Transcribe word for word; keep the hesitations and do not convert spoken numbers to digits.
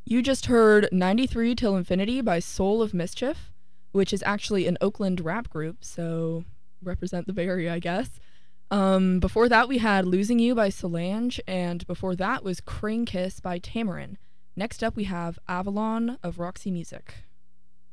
You just heard ninety-three Till Infinity by Soul of Mischief, which is actually an Oakland rap group, so represent the Bay Area, I guess. Um, before that, we had Losing You by Solange, and before that was Crane Kiss by Tamarin. Next up, we have Avalon of Roxy Music.